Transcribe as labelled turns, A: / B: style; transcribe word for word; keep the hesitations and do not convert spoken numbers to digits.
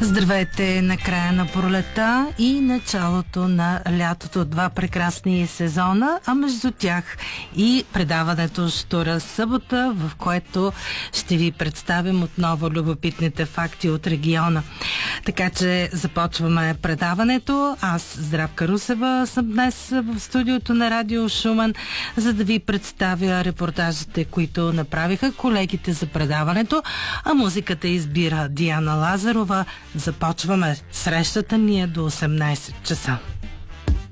A: Здравейте на края на пролета и началото на лятото. Два прекрасни сезона, а между тях и предаването Штура събота, в което ще ви представим отново любопитните факти от региона. Така че започваме предаването. Аз, Здравка Русева, съм днес в студиото на Радио Шумен, за да ви представя репортажите, които направиха колегите за предаването, а музиката избира Диана Лазарова. Започваме. Срещата ни е до осемнайсет часа.